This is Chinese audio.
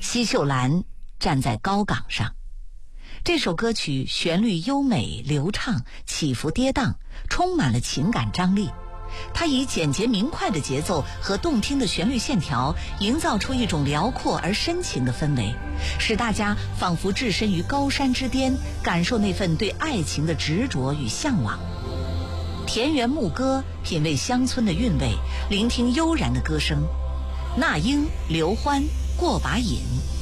西秀兰站在高岗上。这首歌曲旋律优美流畅，起伏跌宕，充满了情感张力。它以简洁明快的节奏和动听的旋律线条，营造出一种辽阔而深情的氛围，使大家仿佛置身于高山之巅，感受那份对爱情的执着与向往。田园牧歌，品味乡村的韵味，聆听悠然的歌声。那英、刘欢、过把瘾。